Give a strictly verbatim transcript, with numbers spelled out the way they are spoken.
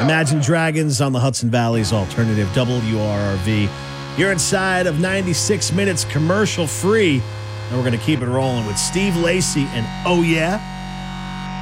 Imagine Dragons on the Hudson Valley's alternative W R R V. You're inside of ninety-six minutes commercial free. And we're going to keep it rolling with Steve Lacy and Oh Yeah.